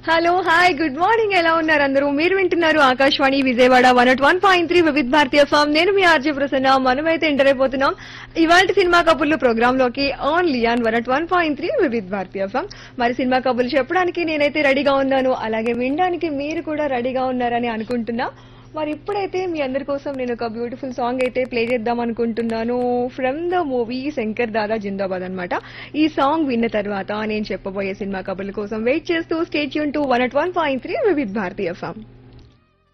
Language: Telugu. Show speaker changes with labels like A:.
A: హలో హాయ్ గుడ్ మార్నింగ్ ఎలా ఉన్నారు అందరూ మీరు వింటున్నారు ఆకాశవాణి విజయవాడ 101.3 వివిధ భారతీయ ఫామ్ నేను మీ ఆర్జే ప్రసన్న మనమైతే ఎంటర్ అయిపోతున్నాం ఇవాళ సినిమా కబుర్లు ప్రోగ్రామ్ లోకి ఓన్లీ ఆన్ 101.3 వివిధ భారతీయ ఫామ్ మరి సినిమా కబుర్లు చెప్పడానికి నేనైతే రెడీగా ఉన్నాను అలాగే వినడానికి మీరు కూడా రెడీగా ఉన్నారని అనుకుంటున్నా మరి ఇప్పుడైతే మీ అందరి కోసం నేను ఒక బ్యూటిఫుల్ సాంగ్ అయితే ప్లే చేద్దాం అనుకుంటున్నాను from the movie Shankar Dada జిందాబాద్ అన్నమాట ఈ సాంగ్ విన్న తర్వాత నేను చెప్పబోయే సినిమా కబుర్ల కోసం వెయిట్ చేస్తూ స్టే ట్యూన్ టు 101.3 వివిధ భారతీయ ఫామ్